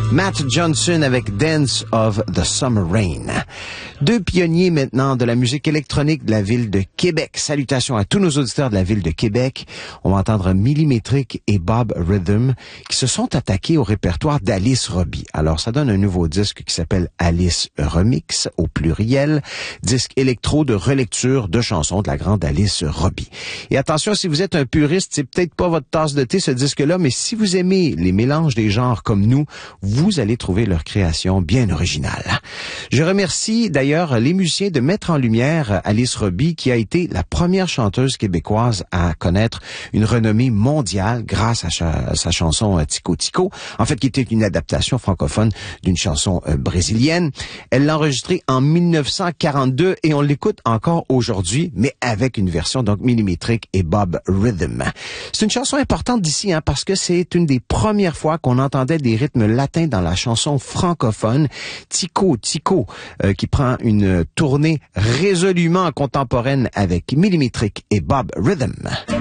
Matt Johnson avec Dance of the Summer Rain. Deux pionniers maintenant de la musique électronique de la ville de Québec. Salutations à tous nos auditeurs de la ville de Québec. On va entendre Millimétrique et Bob Rhythm qui se sont attaqués au répertoire d'Alice Robbie. Alors ça donne un nouveau disque qui s'appelle Alice Remix au pluriel, disque électro de relecture de chansons de la grande Alice Robbie. Et attention, si vous êtes un puriste, c'est peut-être pas votre tasse de thé ce disque-là, mais si vous aimez les mélanges des genres comme nous, vous allez trouver leur création bien originale. Je remercie d'ailleurs les musiciens de mettre en lumière Alice Robbie, qui a été la première chanteuse québécoise à connaître une renommée mondiale grâce à sa chanson Tico Tico, en fait qui était une adaptation francophone d'une chanson brésilienne. Elle l'a enregistrée en 1942 et on l'écoute encore aujourd'hui, mais avec une version donc millimétrique et Bob Rhythm. C'est une chanson importante d'ici, parce que c'est une des premières fois qu'on entendait des rythmes latins dans la chanson francophone. Tico Tico, qui prend une tournée résolument contemporaine avec Millimétrique et Bob Rhythm.